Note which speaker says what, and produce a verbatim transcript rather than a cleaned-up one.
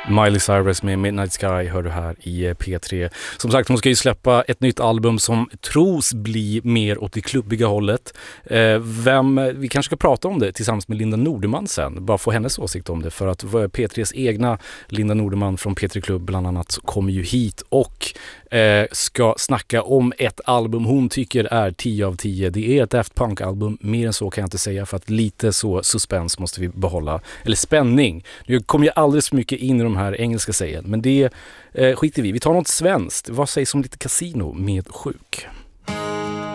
Speaker 1: Miley Cyrus med Midnight Sky hör du här i P tre. Som sagt, hon ska ju släppa ett nytt album som tros bli mer åt det klubbiga hållet. Eh, vem, vi kanske ska prata om det tillsammans med Linda Nordeman sen. Bara få hennes åsikt om det. För att P tres egna Linda Nordeman från P tre Klubb bland annat kommer ju hit och eh, ska snacka om ett album hon tycker är tio av tio. Det är ett Daft Punk-album. Mer än så kan jag inte säga, för att lite så suspens måste vi behålla. Eller spänning. Nu kommer jag alldeles för mycket in i de här engelska sägen, men det eh, skiter vi. Vi tar något svenskt. Vad sägs om lite Casino med Sjuk?